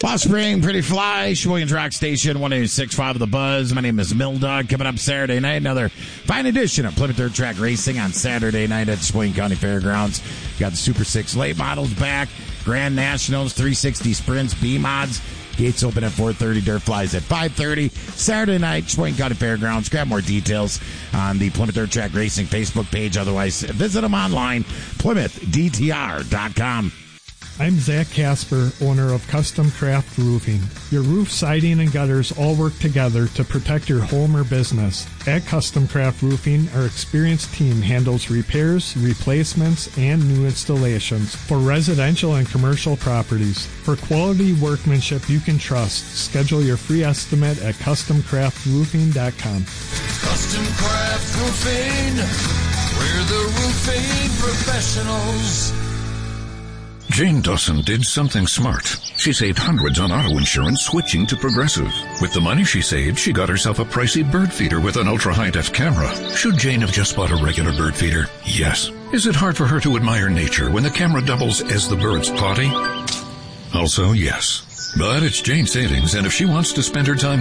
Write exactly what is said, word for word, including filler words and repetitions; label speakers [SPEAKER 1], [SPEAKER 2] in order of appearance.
[SPEAKER 1] Ball Spring, Pretty Fly, Sheboygan's Rock Station, one eighty-six point five of the Buzz. My name is Mill Dog. Coming up Saturday night, another fine edition of Plymouth Dirt Track Racing on Saturday night at Sheboygan County Fairgrounds. You got the Super six late models back, Grand Nationals, three sixty Sprints, B-Mods. Gates open at four thirty, Dirt Flies at five thirty. Saturday night, Sheboygan County Fairgrounds. Grab more details on the Plymouth Dirt Track Racing Facebook page. Otherwise, visit them online, plymouth d t r dot com.
[SPEAKER 2] I'm Zach Casper, owner of Custom Craft Roofing. Your roof, siding, and gutters all work together to protect your home or business. At Custom Craft Roofing, our experienced team handles repairs, replacements, and new installations for residential and commercial properties. For quality workmanship you can trust, schedule your free estimate at custom craft roofing dot com.
[SPEAKER 3] Custom Craft Roofing, we're the roofing professionals.
[SPEAKER 4] Jane Dawson did something smart. She saved hundreds on auto insurance switching to Progressive. With the money she saved, she got herself a pricey bird feeder with an ultra-high-def camera. Should Jane have just bought a regular bird feeder? Yes. Is it hard for her to admire nature when the camera doubles as the bird's potty? Also, yes. But it's Jane's savings, and if she wants to spend her time